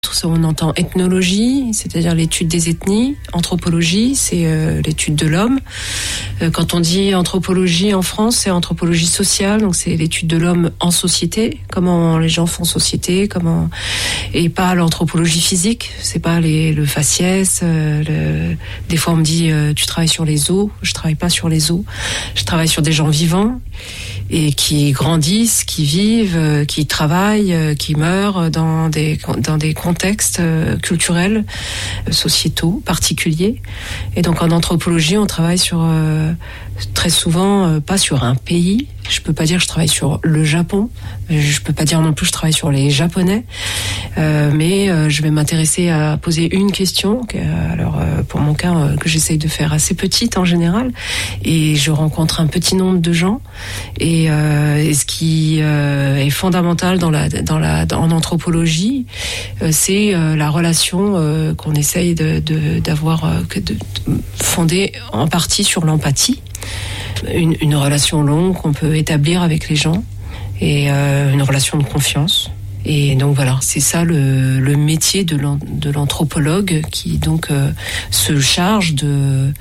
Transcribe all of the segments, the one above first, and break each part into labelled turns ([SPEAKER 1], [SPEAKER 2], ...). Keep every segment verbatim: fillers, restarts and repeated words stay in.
[SPEAKER 1] On entend ethnologie, c'est-à-dire l'étude des ethnies. Anthropologie, c'est euh, l'étude de l'homme. Euh, quand on dit anthropologie en France, c'est anthropologie sociale, donc c'est l'étude de l'homme en société, comment les gens font société, comment et pas l'anthropologie physique. C'est pas les, le faciès. Euh, le... Des fois, on me dit euh, tu travailles sur les os. Je travaille pas sur les os. Je travaille sur des gens vivants et qui grandissent, qui vivent, euh, qui travaillent, euh, qui meurent dans des dans des contextes euh, culturels, euh, sociétaux, particuliers. Et donc en anthropologie, on travaille sur euh, très souvent euh, pas sur un pays. Je peux pas dire que je travaille sur le Japon. Je peux pas dire non plus que je travaille sur les Japonais. Euh, mais euh, je vais m'intéresser à poser une question. Que, alors euh, pour mon cas euh, que j'essaye de faire assez petite en général, et je rencontre un petit nombre de gens. Et, euh, et ce qui euh, est fondamental dans la dans la dans, en anthropologie, euh, c'est euh, la relation euh, qu'on essaye de, de d'avoir euh, de, de, fondée en partie sur l'empathie. Une, une relation longue qu'on peut établir avec les gens et euh, une relation de confiance. Et donc voilà, c'est ça le, le métier de, l'an, de l'anthropologue qui donc euh, se charge de euh,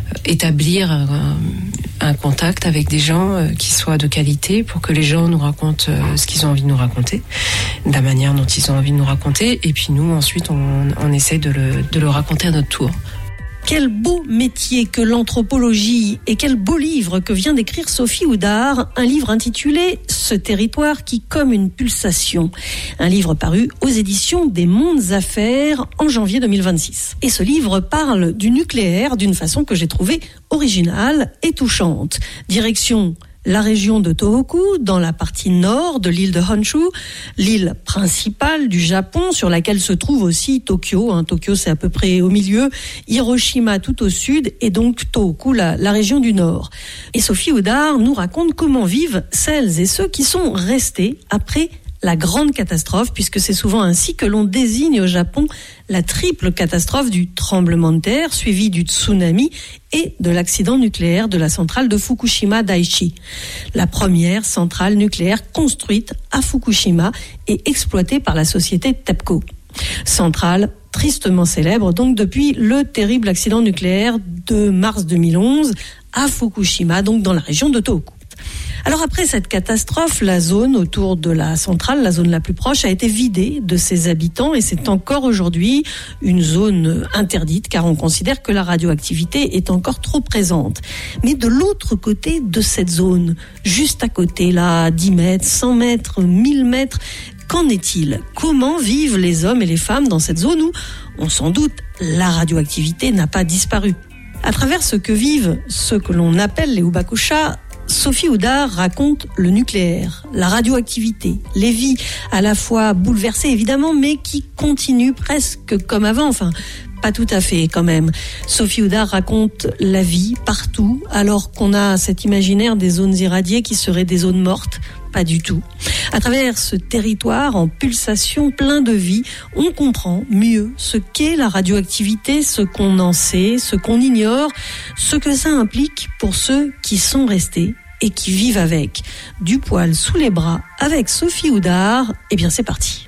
[SPEAKER 1] établir un, un contact avec des gens euh, qui soient de qualité pour que les gens nous racontent euh, ce qu'ils ont envie de nous raconter, de la manière dont ils ont envie de nous raconter. Et puis nous, ensuite, on, on essaie de le, de le raconter à notre tour.
[SPEAKER 2] Quel beau métier que l'anthropologie et quel beau livre que vient d'écrire Sophie Houdard, un livre intitulé « Ce territoire qui comme une pulsation », un livre paru aux éditions des Mondes Affaires en janvier deux mille vingt-six. Et ce livre parle du nucléaire d'une façon que j'ai trouvée originale et touchante. Direction la région de Tohoku, dans la partie nord de l'île de Honshu, l'île principale du Japon, sur laquelle se trouve aussi Tokyo. Hein, Tokyo, c'est à peu près au milieu, Hiroshima tout au sud, et donc Tohoku, la, la région du nord. Et Sophie Houdard nous raconte comment vivent celles et ceux qui sont restés après la grande catastrophe, puisque c'est souvent ainsi que l'on désigne au Japon la triple catastrophe du tremblement de terre, suivi du tsunami et de l'accident nucléaire de la centrale de Fukushima Daiichi. La première centrale nucléaire construite à Fukushima et exploitée par la société TEPCO. Centrale tristement célèbre donc depuis le terrible accident nucléaire de mars deux mille onze à Fukushima, donc dans la région de Tohoku. Alors après cette catastrophe, la zone autour de la centrale, la zone la plus proche, a été vidée de ses habitants et c'est encore aujourd'hui une zone interdite car on considère que la radioactivité est encore trop présente. Mais de l'autre côté de cette zone, juste à côté, là, à dix mètres, cent mètres, mille mètres, qu'en est-il ? Comment vivent les hommes et les femmes dans cette zone où, on s'en doute, la radioactivité n'a pas disparu ? À travers ce que vivent ceux que l'on appelle les Ubakusha, Sophie Houdard raconte le nucléaire, la radioactivité, les vies à la fois bouleversées évidemment, mais qui continuent presque comme avant, enfin pas tout à fait quand même. Sophie Houdard raconte la vie partout, alors qu'on a cet imaginaire des zones irradiées qui seraient des zones mortes. Pas du tout. À travers ce territoire en pulsation plein de vie, on comprend mieux ce qu'est la radioactivité, ce qu'on en sait, ce qu'on ignore, ce que ça implique pour ceux qui sont restés et qui vivent avec. Du poil sous les bras avec Sophie Houdard, eh bien c'est parti.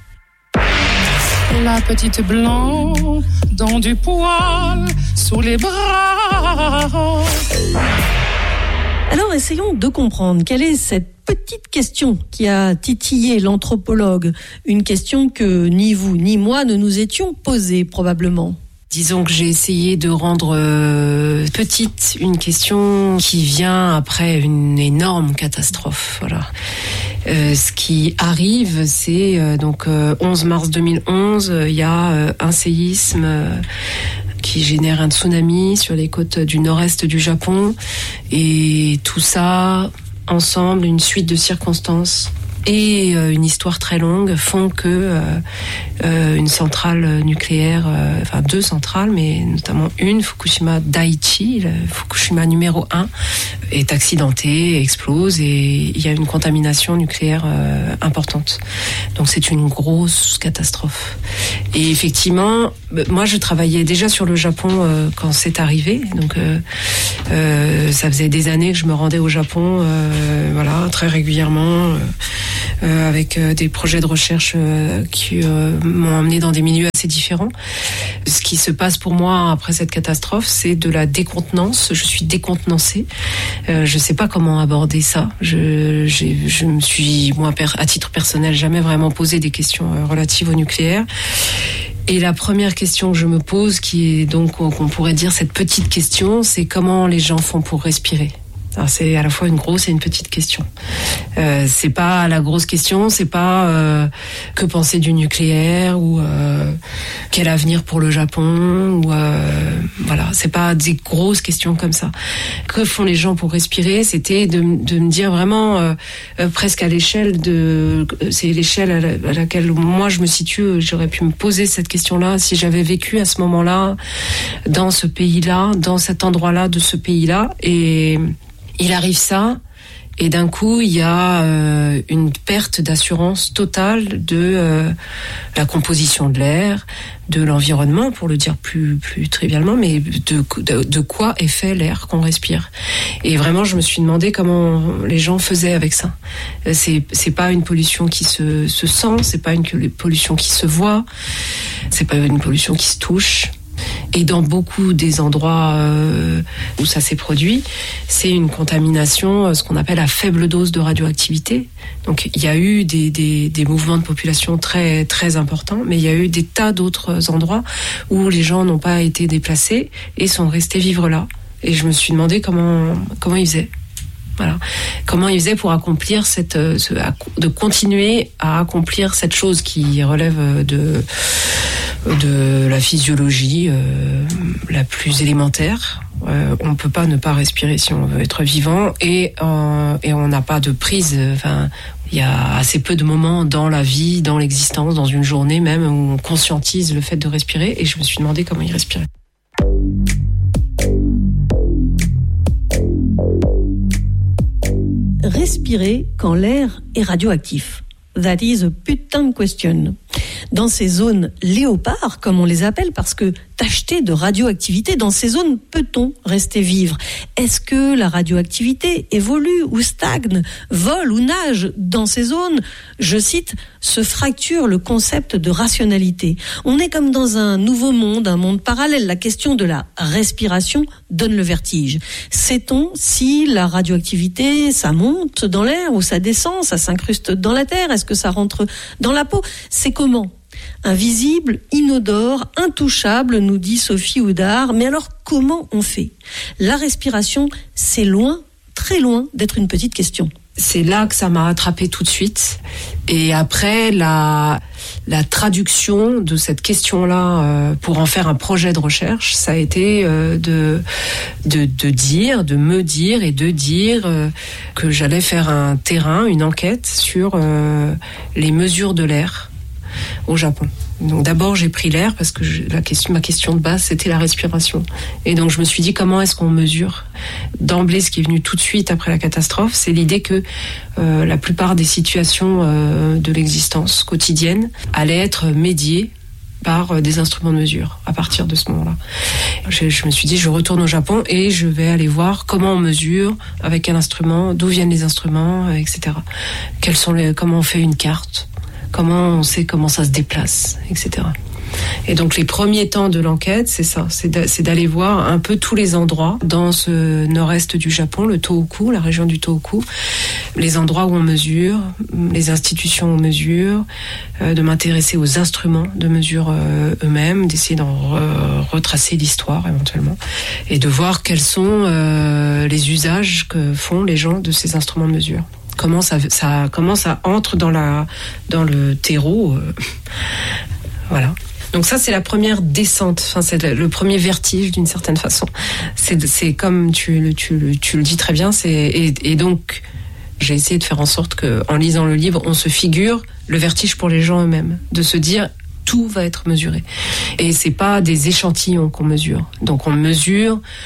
[SPEAKER 3] La petite blanc dans du poil sous les bras.
[SPEAKER 2] Alors essayons de comprendre quelle est cette petite question qui a titillé l'anthropologue, une question que ni vous ni moi ne nous étions posées probablement.
[SPEAKER 1] Disons que j'ai essayé de rendre euh, petite une question qui vient après une énorme catastrophe. Voilà. Euh, ce qui arrive, c'est euh, donc euh, onze mars deux mille onze, il euh, y a euh, un séisme euh, qui génère un tsunami sur les côtes du nord-est du Japon, et tout ça ensemble, une suite de circonstances et euh, une histoire très longue font que euh, euh, une centrale nucléaire, euh, enfin deux centrales, mais notamment une, Fukushima Daiichi, le Fukushima numéro un, est accidentée, explose, et il y a une contamination nucléaire euh, importante. Donc c'est une grosse catastrophe. Et effectivement, moi je travaillais déjà sur le Japon euh, quand c'est arrivé, donc euh, euh, ça faisait des années que je me rendais au Japon, euh, voilà, très régulièrement. Euh, euh, avec euh, des projets de recherche euh, qui euh, m'ont emmené dans des milieux assez différents. Ce qui se passe pour moi après cette catastrophe, c'est de la décontenance. Je suis décontenancée. Euh, je sais pas comment aborder ça. Je, j'ai, je me suis, moi, à titre personnel, jamais vraiment posé des questions relatives au nucléaire. Et la première question que je me pose, qui est donc, qu'on pourrait dire cette petite question, c'est comment les gens font pour respirer. Alors c'est à la fois une grosse et une petite question. Euh, c'est pas la grosse question, c'est pas euh, que penser du nucléaire ou euh, quel avenir pour le Japon ou euh, voilà, c'est pas des grosses questions comme ça. Que font les gens pour respirer ? C'était de, de me dire vraiment euh, euh, presque à l'échelle de, c'est l'échelle à, la, à laquelle moi je me situe. J'aurais pu me poser cette question-là si j'avais vécu à ce moment-là dans ce pays-là, dans cet endroit-là de ce pays-là et il arrive ça, et d'un coup, il y a euh, une perte d'assurance totale de euh, la composition de l'air, de l'environnement, pour le dire plus plus trivialement, mais de, de, de quoi est fait l'air qu'on respire. Et vraiment, je me suis demandé comment les gens faisaient avec ça. C'est c'est pas une pollution qui se se sent, c'est pas une pollution qui se voit, c'est pas une pollution qui se touche. Et dans beaucoup des endroits euh, où ça s'est produit, c'est une contamination, ce qu'on appelle à faible dose de radioactivité. Donc il y a eu des, des, des mouvements de population très, très importants, mais il y a eu des tas d'autres endroits où les gens n'ont pas été déplacés et sont restés vivre là. Et je me suis demandé comment, comment ils faisaient. Voilà. Comment ils faisaient pour accomplir cette, de continuer à accomplir cette chose qui relève de, de la physiologie euh, la plus élémentaire. Euh, on ne peut pas ne pas respirer si on veut être vivant et, euh, et on n'a pas de prise. Enfin, il y a assez peu de moments dans la vie, dans l'existence, dans une journée même où on conscientise le fait de respirer. Et je me suis demandé comment ils respiraient.
[SPEAKER 2] Respirer quand l'air est radioactif. That is a putain de question. Dans ces zones léopards, comme on les appelle, parce que tachetées de radioactivité, dans ces zones, peut-on rester vivre ? Est-ce que la radioactivité évolue ou stagne, vole ou nage dans ces zones ? Je cite, se fracture le concept de rationalité. On est comme dans un nouveau monde, un monde parallèle. La question de la respiration donne le vertige. Sait-on si la radioactivité, ça monte dans l'air ou ça descend, ça s'incruste dans la terre ? Est-ce que ça rentre dans la peau ? C'est comment ? Invisible, inodore, intouchable, nous dit Sophie Houdard. Mais alors, comment on fait ? La respiration, c'est loin, très loin d'être une petite question.
[SPEAKER 1] C'est là que ça m'a attrapée tout de suite. Et après, la, la traduction de cette question-là euh, pour en faire un projet de recherche, ça a été euh, de, de, de dire, de me dire et de dire euh, que j'allais faire un terrain, une enquête sur euh, les mesures de l'air au Japon. Donc d'abord j'ai pris l'air parce que je, la question, ma question de base c'était la respiration. Et donc je me suis dit comment est-ce qu'on mesure ? D'emblée, ce qui est venu tout de suite après la catastrophe, c'est l'idée que euh, la plupart des situations euh, de l'existence quotidienne allaient être médiées par des instruments de mesure à partir de ce moment-là. Je, je me suis dit, je retourne au Japon et je vais aller voir comment on mesure, avec quel instrument, d'où viennent les instruments, et cetera. Quels sont les, comment on fait une carte, comment on sait comment ça se déplace, et cetera. Et donc les premiers temps de l'enquête, c'est ça, c'est, d'a, c'est d'aller voir un peu tous les endroits dans ce nord-est du Japon, le Tohoku, la région du Tohoku, les endroits où on mesure, les institutions où on mesure, euh, de m'intéresser aux instruments de mesure euh, eux-mêmes, d'essayer d'en re- retracer l'histoire éventuellement, et de voir quels sont euh, les usages que font les gens de ces instruments de mesure. Comment ça, ça, comment ça entre dans, la, dans le terreau. Euh, voilà. Donc ça, c'est la première descente, enfin, c'est le premier vertige d'une certaine façon. C'est, c'est comme tu, tu, tu le dis très bien, c'est, et, et donc j'ai essayé de faire en sorte qu'en lisant le livre, on se figure le vertige pour les gens eux-mêmes, de se dire tout va être mesuré. Et c'est pas des échantillons qu'on mesure. Donc on mesure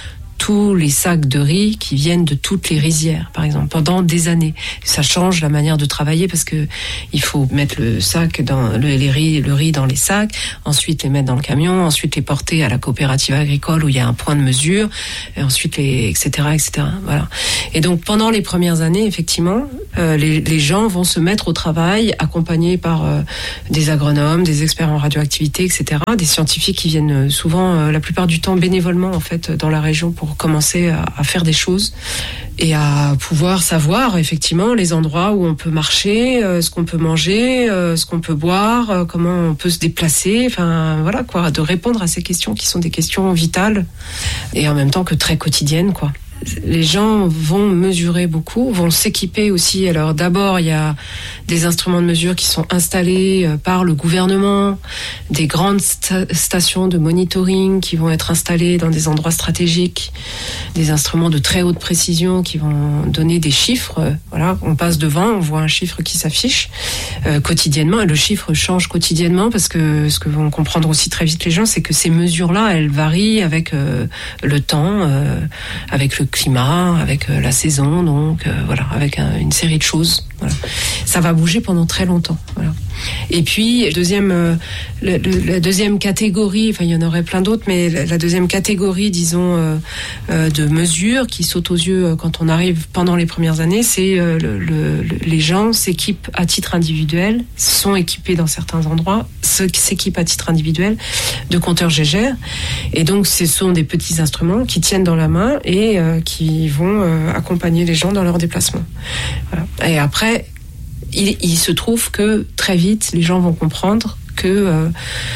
[SPEAKER 1] tous les sacs de riz qui viennent de toutes les rizières, par exemple, pendant des années. Ça change la manière de travailler parce que il faut mettre le sac dans le, les riz, le riz dans les sacs, ensuite les mettre dans le camion, ensuite les porter à la coopérative agricole où il y a un point de mesure, et ensuite les, et cetera, et cetera. Voilà. Et donc pendant les premières années, effectivement, euh, les, les gens vont se mettre au travail, accompagnés par euh, des agronomes, des experts en radioactivité, et cetera, des scientifiques qui viennent souvent, euh, la plupart du temps, bénévolement en fait dans la région pour commencer à, à faire des choses et à pouvoir savoir effectivement les endroits où on peut marcher, euh, ce qu'on peut manger, euh, ce qu'on peut boire, euh, comment on peut se déplacer, enfin voilà quoi, de répondre à ces questions qui sont des questions vitales et en même temps que très quotidiennes quoi. Les gens vont mesurer beaucoup, vont s'équiper aussi. Alors d'abord, il y a des instruments de mesure qui sont installés par le gouvernement, des grandes sta- stations de monitoring qui vont être installées dans des endroits stratégiques, des instruments de très haute précision qui vont donner des chiffres. Voilà, on passe devant, on voit un chiffre qui s'affiche euh, quotidiennement et le chiffre change quotidiennement parce que ce que vont comprendre aussi très vite les gens, c'est que ces mesures-là, elles varient avec euh, le temps, euh, avec le climat, avec euh, la saison, donc euh, voilà, avec un, une série de choses. Voilà. Ça va bouger pendant très longtemps. Voilà. Et puis deuxième, euh, le, le, la deuxième catégorie, enfin il y en aurait plein d'autres, mais la, la deuxième catégorie, disons, euh, euh, de mesures qui sautent aux yeux quand on arrive pendant les premières années, c'est euh, le, le, les gens s'équipent à titre individuel, sont équipés dans certains endroits, s'équipent à titre individuel de compteurs G G R, et donc ce sont des petits instruments qui tiennent dans la main et euh, qui vont euh, accompagner les gens dans leurs déplacements. Voilà. Et après, il, il se trouve que très vite, les gens vont comprendre que euh,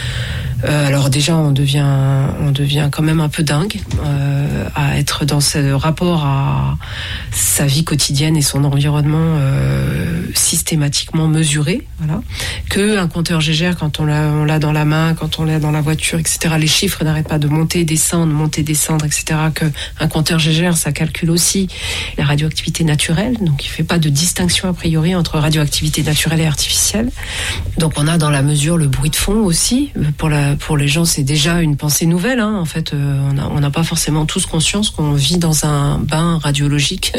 [SPEAKER 1] Euh, alors déjà, on devient, on devient quand même un peu dingue euh, à être dans ce rapport à sa vie quotidienne et son environnement euh, systématiquement mesuré. Voilà. Que un compteur G G R, quand on l'a, on l'a dans la main, quand on l'a dans la voiture, et cetera. Les chiffres n'arrêtent pas de monter, descendre, monter, descendre, et cetera. Que un compteur G G R, ça calcule aussi la radioactivité naturelle. Donc, il fait pas de distinction a priori entre radioactivité naturelle et artificielle. Donc, on a dans la mesure le bruit de fond aussi pour la Pour les gens, c'est déjà une pensée nouvelle. Hein. En fait, euh, on n'a pas forcément tous conscience qu'on vit dans un bain radiologique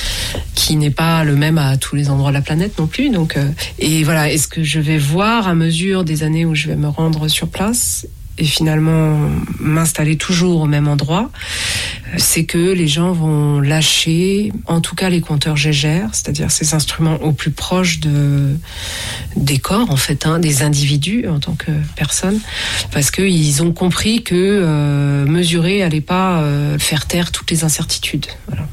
[SPEAKER 1] qui n'est pas le même à tous les endroits de la planète non plus. Donc, euh, et voilà, est-ce que je vais voir à mesure des années où je vais me rendre sur place et finalement m'installer toujours au même endroit, c'est que les gens vont lâcher, en tout cas les compteurs G G R, c'est-à-dire ces instruments au plus proche de, des corps, en fait, hein, des individus en tant que personnes, parce qu'ils ont compris que euh, mesurer allait pas euh, faire taire toutes les incertitudes. Voilà.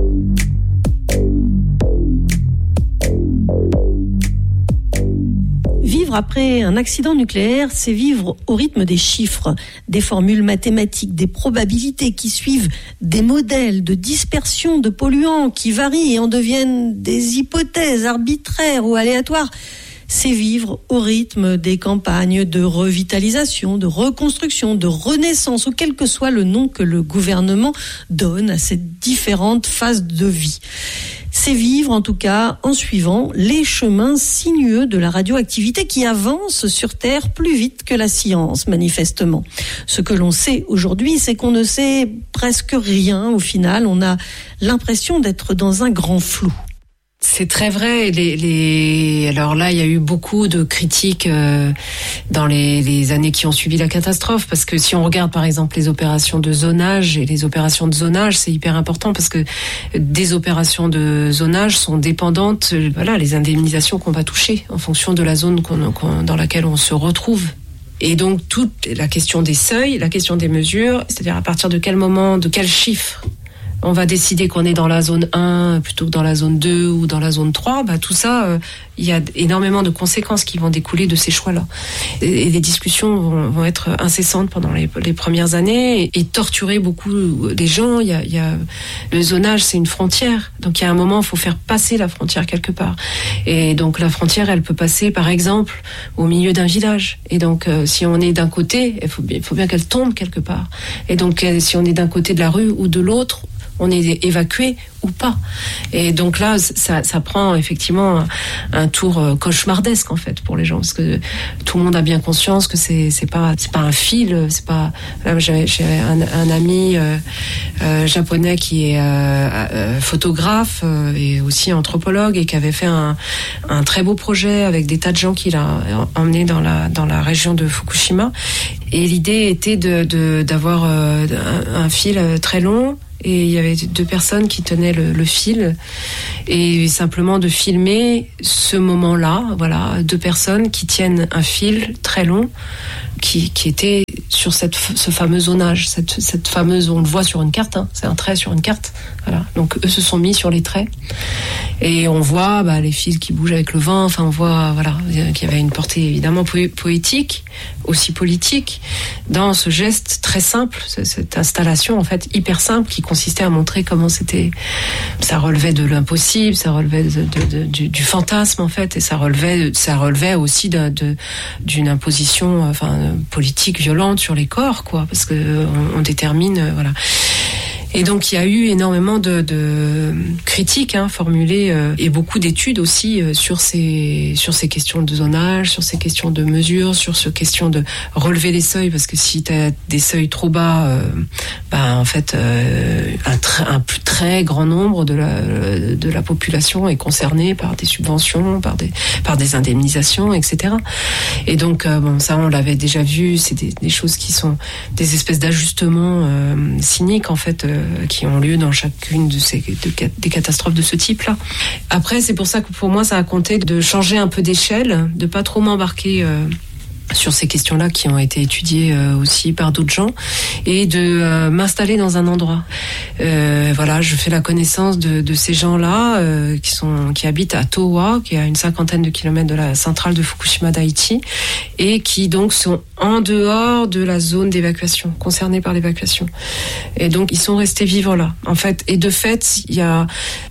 [SPEAKER 2] Vivre après un accident nucléaire, c'est vivre au rythme des chiffres, des formules mathématiques, des probabilités qui suivent des modèles de dispersion de polluants qui varient et en deviennent des hypothèses arbitraires ou aléatoires. C'est vivre au rythme des campagnes de revitalisation, de reconstruction, de renaissance, ou quel que soit le nom que le gouvernement donne à ces différentes phases de vie. C'est vivre, en tout cas, en suivant les chemins sinueux de la radioactivité qui avance sur Terre plus vite que la science, manifestement. Ce que l'on sait aujourd'hui, c'est qu'on ne sait presque rien. Au final, on a l'impression d'être dans un grand flou.
[SPEAKER 1] C'est très vrai. Les, les... Alors là, il y a eu beaucoup de critiques euh, dans les, les années qui ont suivi la catastrophe, parce que si on regarde par exemple les opérations de zonage, et les opérations de zonage, c'est hyper important parce que des opérations de zonage sont dépendantes, euh, voilà, les indemnisations qu'on va toucher en fonction de la zone qu'on, qu'on, dans laquelle on se retrouve. Et donc toute la question des seuils, la question des mesures, c'est-à-dire à partir de quel moment, de quel chiffre on va décider qu'on est dans la zone un plutôt que dans la zone deux ou dans la zone trois, bah tout ça, euh, il y a énormément de conséquences qui vont découler de ces choix-là. Et, et les discussions vont, vont être incessantes pendant les, les premières années et, et torturer beaucoup les gens. Il y a, il y a, le zonage, c'est une frontière. Donc il y a un moment, il faut faire passer la frontière quelque part. Et donc la frontière, elle peut passer, par exemple, au milieu d'un village. Et donc euh, si on est d'un côté, il faut, il faut bien qu'elle tombe quelque part. Et donc euh, si on est d'un côté de la rue ou de l'autre, on est évacué ou pas. Et donc là, ça, ça prend effectivement un, un tour cauchemardesque en fait pour les gens, parce que tout le monde a bien conscience que c'est c'est pas c'est pas un fil, c'est pas. Là, j'ai, j'ai un, un ami euh, euh, japonais qui est euh, euh, photographe euh, et aussi anthropologue et qui avait fait un, un très beau projet avec des tas de gens qu'il a emmenés dans la dans la région de Fukushima. Et l'idée était de, de d'avoir euh, un, un fil très long. Et il y avait deux personnes qui tenaient le, le fil et simplement de filmer ce moment-là, voilà, deux personnes qui tiennent un fil très long qui, qui était sur cette, ce fameux zonage, cette, cette fameuse, on le voit sur une carte, hein, c'est un trait sur une carte, voilà. Donc eux se sont mis sur les traits et on voit bah, les fils qui bougent avec le vent, enfin on voit voilà, qu'il y avait une portée évidemment po- poétique, aussi politique, dans ce geste très simple, cette installation en fait hyper simple qui consistait à montrer comment c'était, ça relevait de l'impossible, ça relevait de, de, de, du, du fantasme en fait, et ça relevait, ça relevait aussi de, de, d'une imposition, enfin politique violente sur les corps, quoi, parce que on, on détermine, euh, voilà. Et donc il y a eu énormément de, de critiques hein, formulées euh, et beaucoup d'études aussi euh, sur ces sur ces questions de zonage, sur ces questions de mesure, sur ces questions de relever les seuils, parce que si tu as des seuils trop bas, euh, bah en fait euh, un, tr- un plus très grand nombre de la de la population est concerné par des subventions, par des par des indemnisations, et cetera. Et donc euh, bon ça on l'avait déjà vu, c'est des, des choses qui sont des espèces d'ajustements euh, cyniques en fait. Euh, qui ont lieu dans chacune de ces de, des catastrophes de ce type-là. Après, c'est pour ça que pour moi, ça a compté de changer un peu d'échelle, de pas trop m'embarquer euh, sur ces questions-là qui ont été étudiées euh, aussi par d'autres gens, et de euh, m'installer dans un endroit. Euh, voilà, je fais la connaissance de, de ces gens-là euh, qui sont qui habitent à Towa, qui est à une cinquantaine de kilomètres de la centrale de Fukushima Daiichi, et qui donc sont en dehors de la zone d'évacuation, concernée par l'évacuation. Et donc ils sont restés vivre là, en fait. Et de fait, il y a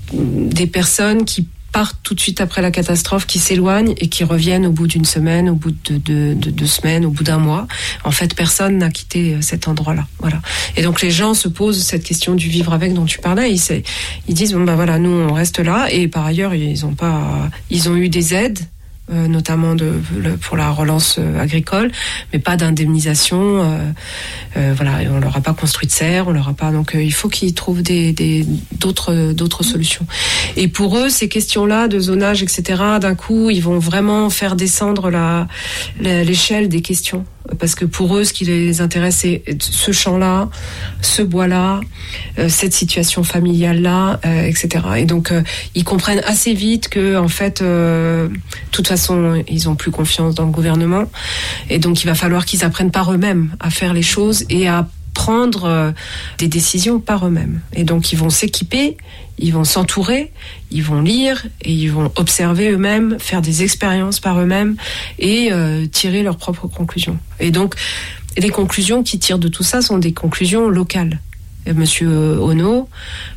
[SPEAKER 1] des personnes qui partent tout de suite après la catastrophe, qui s'éloignent et qui reviennent au bout d'une semaine, au bout de, de, de deux semaines, au bout d'un mois. En fait, personne n'a quitté cet endroit-là. Voilà. Et donc les gens se posent cette question du vivre avec dont tu parlais. Ils, ils disent bon bah voilà, nous on reste là. Et par ailleurs, ils ont pas, ils ont eu des aides. Euh, notamment de, le, pour la relance euh, agricole, mais pas d'indemnisation. Euh, euh, voilà, on leur a pas construit de serre, on leur a pas. Donc euh, il faut qu'ils trouvent des, des d'autres d'autres solutions. Et pour eux, ces questions-là de zonage, et cetera. D'un coup, ils vont vraiment faire descendre la, la l'échelle des questions. Parce que pour eux, ce qui les intéresse, c'est ce champ-là, ce bois-là, euh, cette situation familiale-là, euh, et cetera. Et donc, euh, ils comprennent assez vite que, en fait, euh, de toute façon, ils ont plus confiance dans le gouvernement. Et donc, il va falloir qu'ils apprennent par eux-mêmes à faire les choses et à prendre euh, des décisions par eux-mêmes. Et donc, ils vont s'équiper, ils vont s'entourer, ils vont lire et ils vont observer eux-mêmes, faire des expériences par eux-mêmes et euh, tirer leurs propres conclusions. Et donc, les conclusions qu'ils tirent de tout ça sont des conclusions locales. Et Monsieur Ono,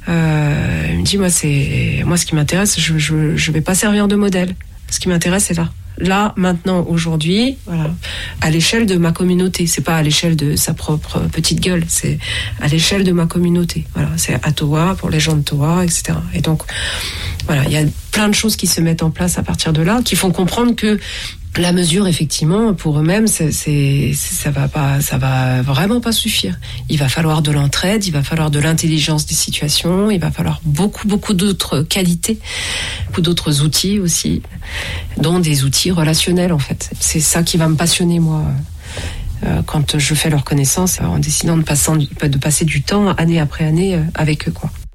[SPEAKER 1] euh, il me dit, moi, c'est, moi, ce qui m'intéresse, je, je, je vais pas servir de modèle. Ce qui m'intéresse, c'est là. Là, maintenant, aujourd'hui, voilà, à l'échelle de ma communauté. C'est pas à l'échelle de sa propre petite gueule, c'est à l'échelle de ma communauté. Voilà, c'est à Towa, pour les gens de Towa, et cetera. Et donc, voilà, il y a plein de choses qui se mettent en place à partir de là, qui font comprendre que la mesure, effectivement, pour eux-mêmes, c'est, c'est, ça va pas, ça va vraiment pas suffire. Il va falloir de l'entraide, il va falloir de l'intelligence des situations, il va falloir beaucoup, beaucoup d'autres qualités, beaucoup d'autres outils aussi, dont des outils relationnels, en fait. C'est ça qui va me passionner, moi, euh, quand je fais leur connaissance, en décidant de passer, de passer du temps, année après année, avec eux, quoi.